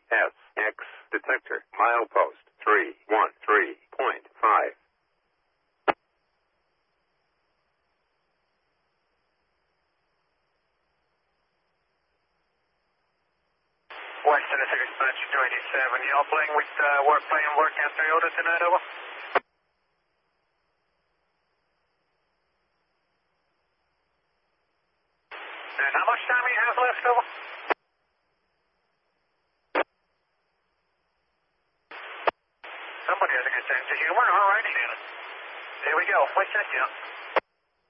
SX detector, milepost 313.5. Western Dispatch 287, y'all playing with playing Workhouse Toyota tonight, over? And how much time do you have left, over? Somebody has a good sense of humor, all right. Here we go, what's that, Jim?